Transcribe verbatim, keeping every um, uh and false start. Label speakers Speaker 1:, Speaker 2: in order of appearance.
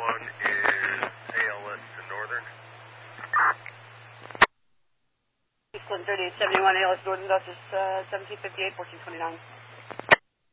Speaker 1: one is A L S to Northern.
Speaker 2: Clinton thirty-eight seventy-one, A L S Northern, Dodgers uh, seventeen fifty-eight, fourteen twenty-nine.